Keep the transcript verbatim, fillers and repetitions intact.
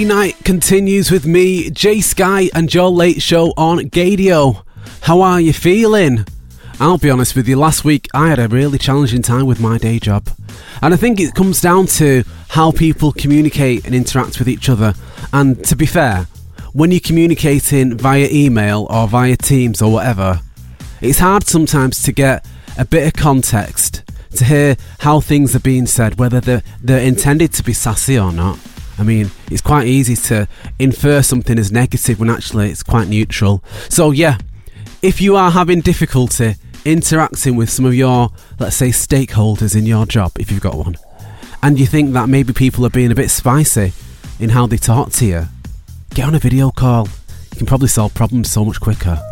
Night continues with me, Jay Sky, and your late show on Gadio. How are you feeling? I'll be honest with you, last week I had a really challenging time with my day job. And I think it comes down to how people communicate and interact with each other. And to be fair, when you're communicating via email or via Teams or whatever, it's hard sometimes to get a bit of context, to hear how things are being said, whether they're, they're intended to be sassy or not. I mean, it's quite easy to infer something as negative when actually it's quite neutral. So yeah, if you are having difficulty interacting with some of your, let's say, stakeholders in your job, if you've got one, and you think that maybe people are being a bit spicy in how they talk to you, get on a video call. You can probably solve problems so much quicker.